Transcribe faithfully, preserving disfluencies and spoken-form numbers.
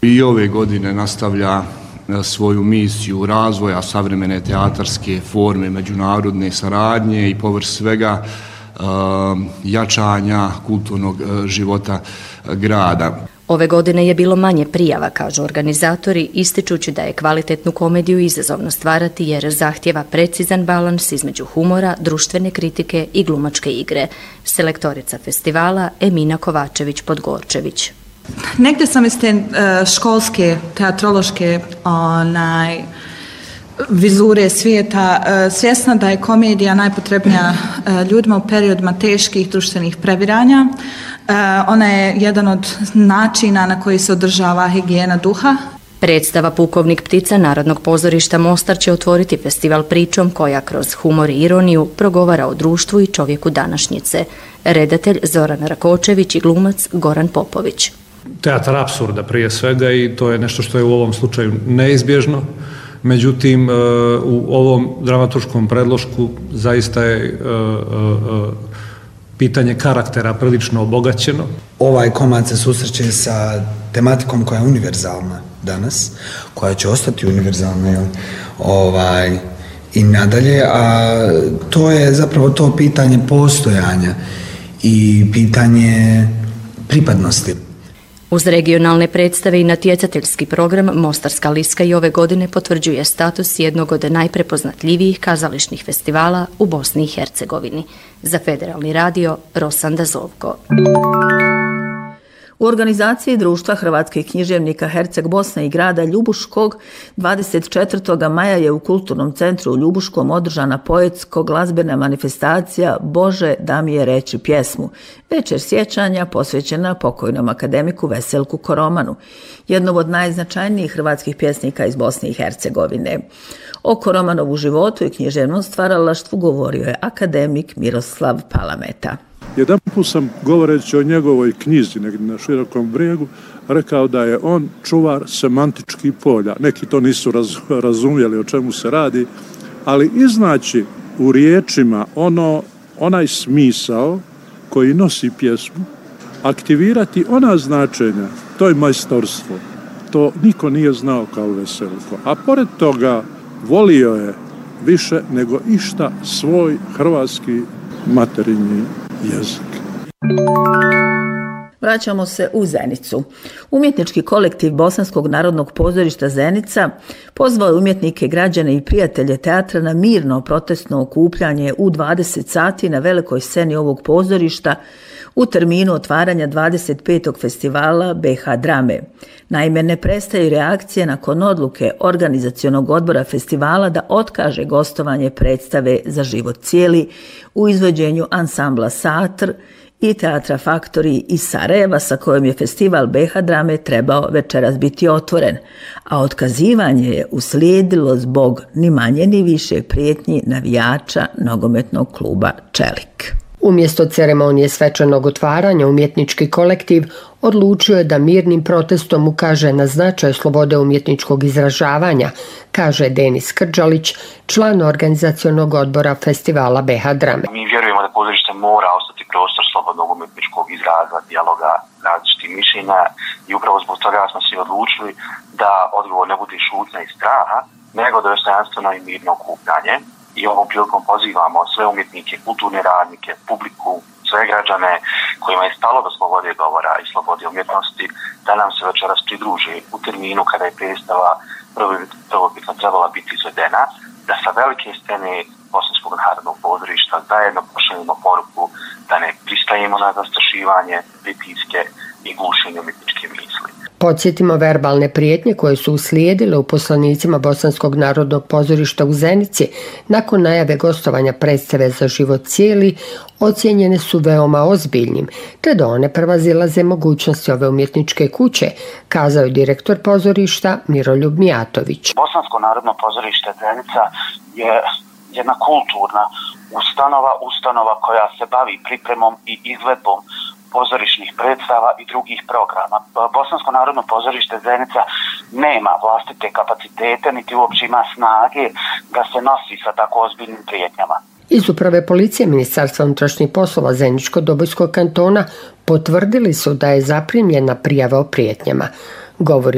I ove godine nastavlja svoju misiju razvoja savremene teatarske forme međunarodne saradnje i povrh svega jačanja kulturnog života grada. Ove godine je bilo manje prijava, kažu organizatori, ističući da je kvalitetnu komediju izazovno stvarati jer zahtjeva precizan balans između humora, društvene kritike i glumačke igre. Selektorica festivala Emina Kovačević-Podgorčević. Negdje sam iz te školske, teatrološke onaj, vizure svijeta svjesna da je komedija najpotrebnija ljudima u periodima teških društvenih previranja. Ona je jedan od načina na koji se održava higijena duha. Predstava Pukovnik ptica Narodnog pozorišta Mostar će otvoriti festival pričom koja kroz humor i ironiju progovara o društvu i čovjeku današnjice. Redatelj Zoran Rakočević i glumac Goran Popović. Teatar apsurda prije svega i to je nešto što je u ovom slučaju neizbježno. Međutim, u ovom dramaturškom predlošku zaista je pitanje karaktera prilično obogaćeno. Ovaj komad se susreće sa tematikom koja je univerzalna danas, koja će ostati univerzalna ovaj, i nadalje, a to je zapravo to pitanje postojanja i pitanje pripadnosti. Uz regionalne predstave i natjecateljski program Mostarska liska i ove godine potvrđuje status jednog od najprepoznatljivijih kazališnih festivala u Bosni i Hercegovini. Za Federalni radio Rosanda Zovko. U organizaciji Društva hrvatskih književnika Herceg Bosne i grada Ljubuškog dvadeset četvrtog maja je u Kulturnom centru u Ljubuškom održana poetsko-glazbena manifestacija Bože da mi je reći pjesmu. Večer sjećanja posvećena pokojnom akademiku Veselku Koromanu, jednom od najznačajnijih hrvatskih pjesnika iz Bosne i Hercegovine. O Koromanovu životu i književnom stvaralaštvu govorio je akademik Miroslav Palameta. Jedan put sam, govoreći o njegovoj knjizi negdje na Širokom brijegu, rekao da je on čuvar semantičkih polja. Neki to nisu raz, razumjeli o čemu se radi, ali iznaći u riječima ono, onaj smisao koji nosi pjesmu, aktivirati ona značenja, to je majstorstvo. To niko nije znao kao Veselko. A pored toga volio je više nego išta svoj hrvatski materinji jezik. Vraćamo se u Zenicu. Umjetnički kolektiv Bosanskog narodnog pozorišta Zenica pozvao je umjetnike, građane i prijatelje teatra na mirno protestno okupljanje u dvadeset sati na velikoj sceni ovog pozorišta u terminu otvaranja dvadeset petog festivala B H drame. Naime, ne prestaju reakcije nakon odluke organizacionog odbora festivala da otkaže gostovanje predstave Za život cijeli u izvođenju ansambla Satr i Teatra Faktori iz Sarajeva, sa kojom je festival B H drame trebao večeras biti otvoren, a otkazivanje je uslijedilo zbog ni manje ni više prijetnji navijača nogometnog kluba Čelik. Umjesto ceremonije svečanog otvaranja, umjetnički kolektiv odlučio je da mirnim protestom ukaže na značaj slobode umjetničkog izražavanja, kaže Denis Krđalić, član organizacionog odbora festivala B H drame. Mi vjerujemo da pozorište mora ostati prostor slobodnog umjetničkog izraza, dijaloga, različitih mišljenja i upravo zbog toga smo se odlučili da odgovor ne bude šutnja i straha, nego dostojanstveno i mirno okupljanje. I ovom prilikom pozivamo sve umjetnike, kulturne radnike, publiku, sve građane kojima je stalo do slobode govora i slobode umjetnosti da nam se večeras pridruži u terminu kada je predstava prvobitno trebala biti izvedena, da sa velike scene Bosanskog narodnog pozorišta zajedno pošaljemo poruku da ne pristajemo na zastrašivanje, pritiske i gušenje umjetničke misli. Podsjetimo verbalne prijetnje koje su uslijedile u poslanicima Bosanskog narodnog pozorišta u Zenici nakon najave gostovanja predstave Za život cijeli ocijenjene su veoma ozbiljnim, te da one prevazilaze mogućnosti ove umjetničke kuće, kazao je direktor pozorišta Miroljub Mijatović. Bosansko narodno pozorište Zenica je jedna kulturna ustanova, ustanova koja se bavi pripremom i izvedbom pozorišnih predstava i drugih programa. Bosansko narodno pozorište Zenica nema vlastite kapacitete, niti uopće ima snage da se nosi sa tako ozbiljnim prijetnjama. Iz uprave policije Ministarstva unutrašnjih poslova Zeničko-Dobojskog kantona potvrdili su da je zaprimljena prijava o prijetnjama, govori